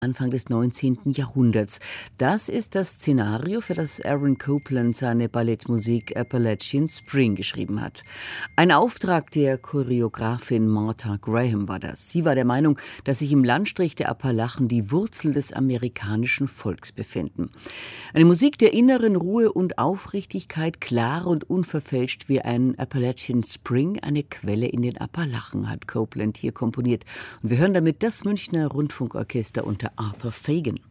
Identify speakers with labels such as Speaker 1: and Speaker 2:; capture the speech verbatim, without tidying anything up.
Speaker 1: Anfang des neunzehnten Jahrhunderts. Das ist das Szenario, für das Aaron Copland seine Ballettmusik Appalachian Spring geschrieben hat. Ein Auftrag der Choreografin Martha Graham war das. Sie war der Meinung, dass sich im Landstrich der Appalachen die Wurzel des amerikanischen Volks befinden. Eine Musik der inneren Ruhe und Aufrichtigkeit, klar und unverfälscht wie ein Appalachian Spring, eine Quelle in den Appalachen, hat Copland hier komponiert. Und wir hören damit das Münchner Rundfunkorchester unter Arthur Fagan.